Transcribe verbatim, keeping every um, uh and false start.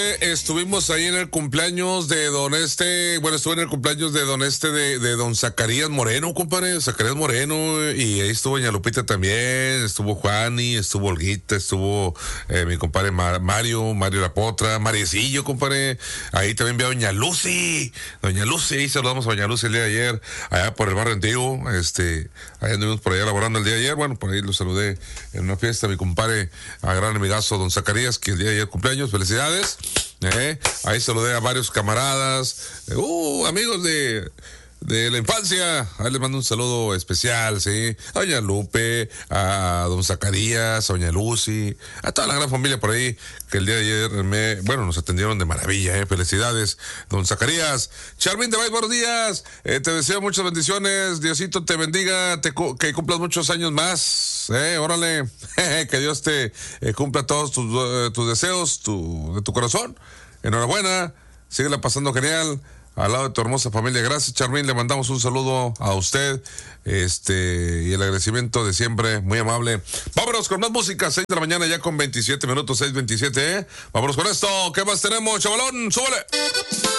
Estuvimos ahí en el cumpleaños de don este, bueno, estuve en el cumpleaños de don este, de, de don Zacarías Moreno, compadre, Zacarías Moreno, y ahí estuvo doña Lupita también, estuvo Juani, estuvo Olguita, estuvo eh, mi compadre Mario, Mario La Potra, Mariecillo, compadre, ahí también vi a doña Lucy, doña Lucy, ahí saludamos a doña Lucy el día de ayer, allá por el barrio antiguo, este, ahí anduvimos por allá laborando el día de ayer, bueno, por ahí lo saludé en una fiesta, mi compadre, a gran amigazo don Zacarías, que el día de ayer cumpleaños, felicidades. Eh, ahí saludé a varios camaradas, eh, uh, amigos de, de la infancia. Ahí les mando un saludo especial, sí, a doña Lupe, a don Zacarías, a doña Lucy, a toda la gran familia por ahí, que el día de ayer me, bueno, nos atendieron de maravilla, eh, felicidades, don Zacarías. Charmin de Bay, buenos días, eh, te deseo muchas bendiciones, Diosito te bendiga, te, que cumplas muchos años más, eh, órale, que Dios te eh, cumpla todos tus, uh, tus deseos, tu, de tu corazón. Enhorabuena, síguela pasando genial al lado de tu hermosa familia. Gracias, Charmín, le mandamos un saludo a usted, este, y el agradecimiento de siempre, muy amable. Vámonos con más música, seis de la mañana ya con veintisiete minutos, seis veintisiete, ¿eh? Vámonos con esto, ¿qué más tenemos, chavalón? ¡Súbele!